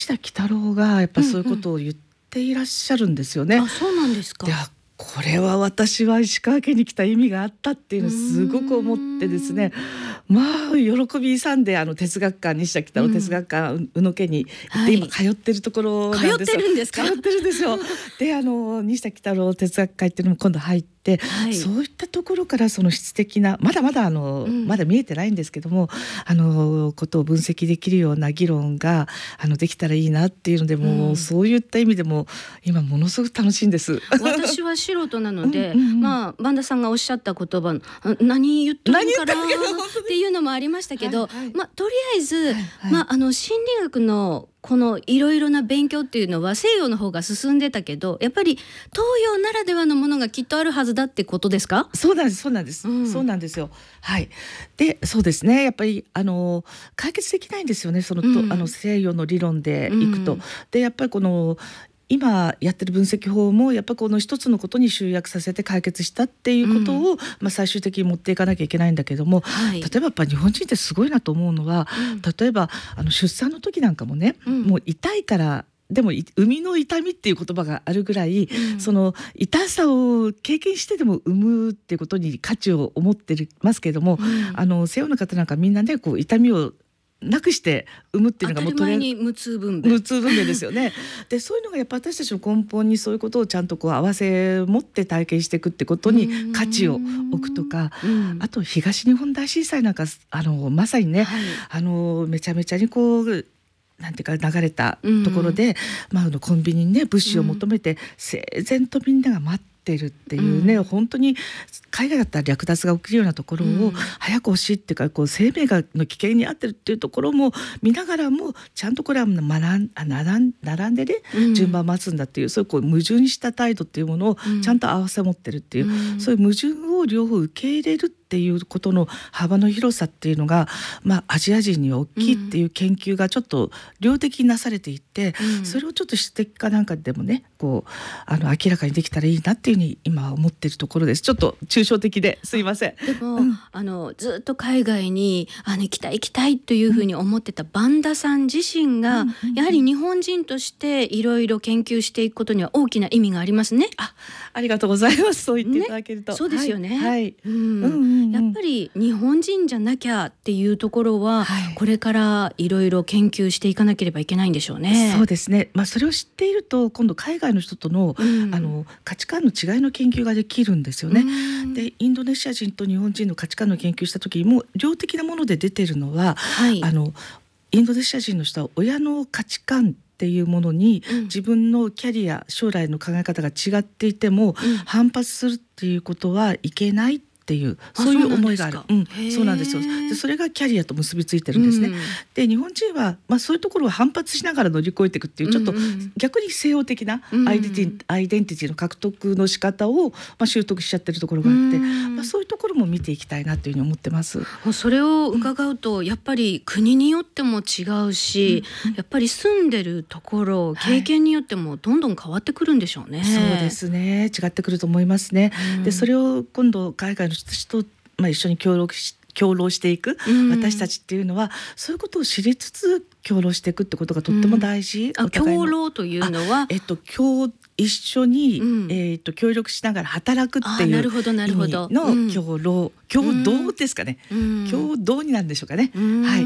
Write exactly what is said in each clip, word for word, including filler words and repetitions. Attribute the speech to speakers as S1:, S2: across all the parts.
S1: 西田喜太郎がやっぱそういうことを言っていらっしゃるんですよね。
S2: うんうん、あ、そうなんですか。
S1: で、これは私は石川県に来た意味があったっていうのをすごく思ってですね、まあ喜び勇んであの哲学館、西田喜太郎哲学館、うん、宇野家に行って今通ってるところなんですよ。
S2: 通ってるんですか？
S1: 通ってるんですよ。で、あの西田喜太郎哲学会っていうのも今度入って、はい、そういったところからその質的なまだまだあの、うん、まだ見えてないんですけども、あのことを分析できるような議論があのできたらいいなっていうので、もう、うん、そういった意味でも今ものすごく楽しいんです。
S2: 私は素人なので、うんうんうん、まあ萬田さんがおっしゃった言葉、何言ってるのかなっていうのもありましたけど、はいはい、まあとりあえず、はいはい、まああの心理学のこのいろいろな勉強っていうのは西洋の方が進んでたけど、やっぱり東洋ならではのものがきっとあるはずだってことですか？
S1: そうなんですそうなんです、うん、そうなんですよ。はい。で、そうですね、やっぱりあの解決できないんですよね、その、うん、とあの西洋の理論でいくと、うん、でやっぱりこの今やってる分析法もやっぱこの一つのことに集約させて解決したっていうことを、うん、まあ、最終的に持っていかなきゃいけないんだけども、はい、例えばやっぱ日本人ってすごいなと思うのは、うん、例えばあの出産の時なんかもね、うん、もう痛いからでも産みの痛みっていう言葉があるぐらい、うん、その痛さを経験してでも産むっていうことに価値を思ってますけれども、うん、あの西洋の方なんかみんなねこう痛みをなくして産むっていうのがもう
S2: 当たり前に無痛分娩
S1: 無痛分娩ですよね。でそういうのがやっぱ私たちの根本にそういうことをちゃんとこう合わせ持って体験していくってことに価値を置くとか、あと東日本大震災なんかあのまさにね、はい、あのめちゃめちゃにこうなんていうか流れたところで、うん、まあ、あのコンビニにね物資を求めて整然とみんなが待っててるっていうね、うん、本当に海外だったら略奪が起きるようなところを早く欲しいっていうか、こう生命がの危険にあってるっていうところも見ながらもちゃんとこれは学ん並ん並んでね、うん、順番待つんだっていう、そういうこう矛盾した態度っていうものをちゃんと合わせ持ってるっていう、うん、そういう矛盾を両方受け入れるっていうことの幅の広さっていうのが、まあ、アジア人に大きいっていう研究がちょっと量的になされていて、うん、それをちょっと質的かなんかでもねこうあの明らかにできたらいいなっていうふうに今は思っているところです。ちょっと抽象的ですいません。
S2: でも、うん、あのずっと海外にあの行きたい行きたいというふうに思ってた萬田さん自身が、うん、やはり日本人としていろいろ研究していくことには大きな意味がありますね。
S1: あ、ありがとうございます。そう言っていただけると、
S2: ね、そうですよね。
S1: はいはい、
S2: うんうんうん、やっぱり日本人じゃなきゃっていうところは、はい、これからいろいろ研究していかなければいけないんでしょうね。
S1: そうですね、まあ、それを知っていると今度海外の人との、うん、あの価値観の違いの研究ができるんですよね。でインドネシア人と日本人の価値観の研究した時にも量的なもので出てるのは、はい、あのインドネシア人の人は親の価値観っていうものに、うん、自分のキャリア将来の考え方が違っていても、うん、反発するっていうことはいけないっていうそういう思いがある。うん、そうなんですよ。でそれがキャリアと結びついてるんですね。うん、で日本人は、まあ、そういうところを反発しながら乗り越えていくっていうちょっと逆に西洋的なアイデンティ、うん、アイデンティティの獲得の仕方を、まあ、習得しちゃってるところがあって、うんまあ、そういうところも見ていきたいなというふうに思ってます。
S2: それを伺うと、うん、やっぱり国によっても違うし、うん、やっぱり住んでるところ経験によってもどんどん変わってくるんでしょうね。はい、
S1: そうですね、違ってくると思いますね。うん、でそれを今度海外の人たちと、まあ、一緒に協力し共労していく、うん、私たちっていうのはそういうことを知りつつ共労していくってことがとっても大事。
S2: うん、あ共労というのは
S1: えっと共一緒に、うん、えー、と協力しながら働くっていう意味の共労、共同ですかね、うん、共同になるんでしょうかね、うん、はい、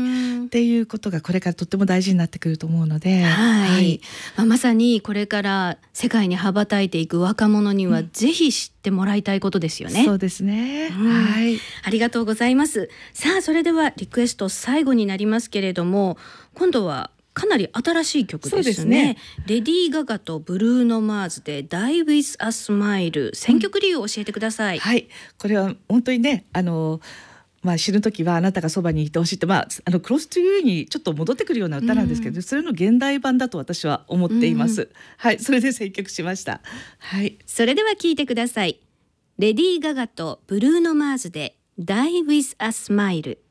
S1: っていうことがこれからとっても大事になってくると思うので、
S2: はいはい、まあ、まさにこれから世界に羽ばたいていく若者には、うん、ぜひ知ってもらいたいことですよね。
S1: そうですね、
S2: うん、はい、ありがとうございます。さあそれではリクエスト最後になりますけれども、今度はかなり新しい曲ですね。そうですね。レディー・ガガとブルーノ・マーズで Die with a Smile、 選曲理由を教えてください。
S1: うん、はい、これは本当にね、あのまあ、死ぬ時はあなたがそばにいてほしいって、まあ、あのクロストゥユーにちょっと戻ってくるような歌なんですけど、うん、それの現代版だと私は思っています。うん、はい、それで選曲しました。はい、
S2: それでは聴いてください。レディー・ガガとブルーノ・マーズで Die with a Smile。